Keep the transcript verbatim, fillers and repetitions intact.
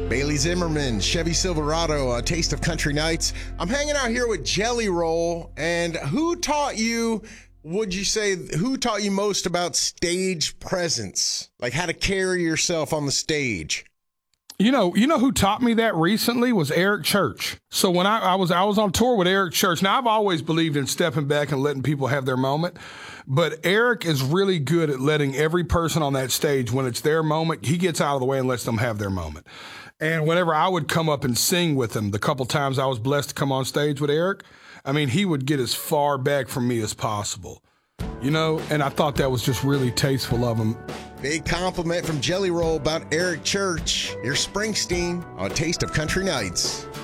Bailey Zimmerman, Chevy Silverado, A Taste of Country Nights. I'm hanging out here with Jelly Roll, and who taught you, would you say, who taught you most about stage presence? Like how to carry yourself on the stage? You know, you know who taught me that recently was Eric Church. So when I, I was I was on tour with Eric Church. Now, I've always believed in stepping back and letting people have their moment. But Eric is really good at letting every person on that stage, when it's their moment, he gets out of the way and lets them have their moment. And whenever I would come up and sing with him, the couple times I was blessed to come on stage with Eric, I mean, he would get as far back from me as possible. You know, and I thought that was just really tasteful of him. Big compliment from Jelly Roll about Eric Church. Here's Springsteen on Taste of Country Nights.